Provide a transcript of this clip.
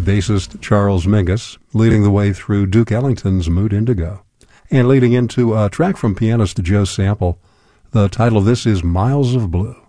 bassist Charles Mingus, leading the way through Duke Ellington's Mood Indigo. And leading into a track from pianist Joe Sample, the title of this is Miles of Blue.